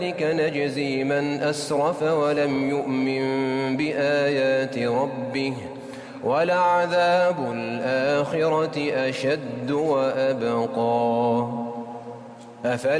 كذلك نجزي من أسرف ولم يؤمن بآيات ربه ولعذاب الآخرة أشد وأبقى